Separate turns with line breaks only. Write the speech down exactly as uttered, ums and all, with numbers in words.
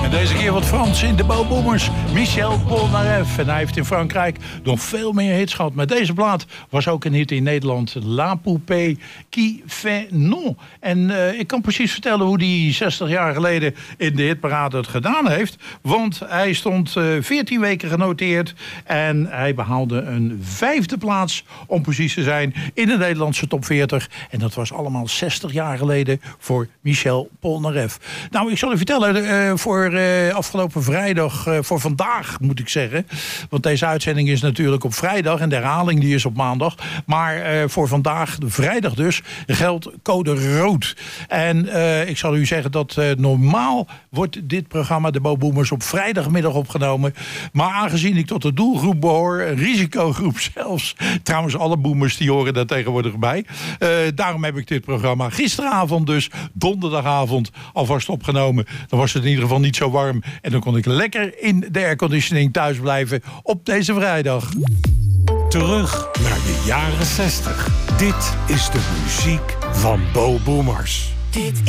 Deze keer wat Frans in de Boboomers. Michel Polnareff. En hij heeft in Frankrijk nog veel meer hits gehad. Maar deze plaat was ook een hit in Nederland. La Poupée qui fait non. En uh, ik kan precies vertellen hoe hij zestig jaar geleden in de hitparade het gedaan heeft. Want hij stond uh, veertien weken genoteerd. En hij behaalde een vijfde plaats, om precies te zijn, in de Nederlandse top veertig. En dat was allemaal zestig jaar geleden voor Michel Polnareff. Nou, ik zal u vertellen, uh, voor uh, afgelopen vrijdag, uh, voor vandaag moet ik zeggen. Want deze uitzending is natuurlijk op vrijdag en de herhaling die is op maandag. Maar uh, voor vandaag, de vrijdag dus, geldt code rood. En uh, ik zal u zeggen dat uh, normaal wordt dit programma, de Boboomers, op vrijdagmiddag opgenomen. Maar aangezien ik tot de doelgroep behoor, een risicogroep zelfs. Trouwens, alle boomers die horen daar tegenwoordig bij. Uh, daarom heb ik dit programma gisteravond dus, donderdagavond, alvast opgenomen. Dan was het in ieder geval niet zo warm. En dan kon ik lekker in de airconditioning thuis blijven op deze vrijdag.
Terug naar de jaren zestig. Dit is de muziek van Boboomers.
Dit